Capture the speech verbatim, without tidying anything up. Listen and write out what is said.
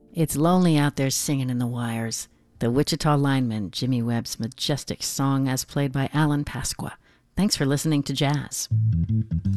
It's lonely out there singing in the wires. The Wichita lineman, Jimmy Webb's majestic song as played by Alan Pasqua. Thanks for listening to Jazz.